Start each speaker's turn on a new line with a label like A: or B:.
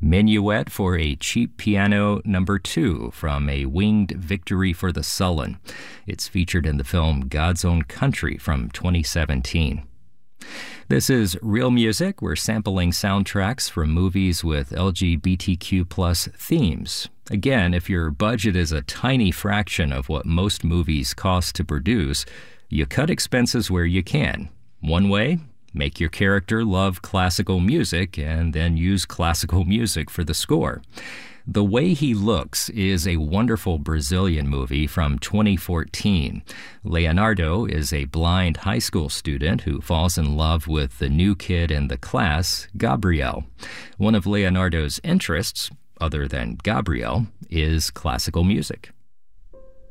A: Minuet for a Cheap Piano Number 2 from A Winged Victory for the Sullen. It's featured in the film God's Own Country from 2017. This is Real Music. We're sampling soundtracks from movies with LGBTQ plus themes. Again, if your budget is a tiny fraction of what most movies cost to produce, you cut expenses where you can. One way? Make your character love classical music and then use classical music for the score. The Way He Looks is a wonderful Brazilian movie from 2014. Leonardo is a blind high school student who falls in love with the new kid in the class, Gabriel. One of Leonardo's interests, other than Gabriel, is classical music.